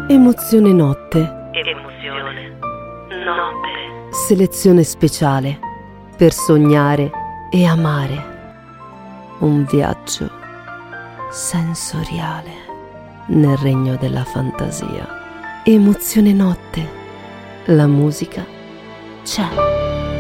Emozione notte. Emozione notte. Selezione speciale per sognare e amare. Un viaggio sensoriale nel regno della fantasia. Emozione notte. La musica c'è.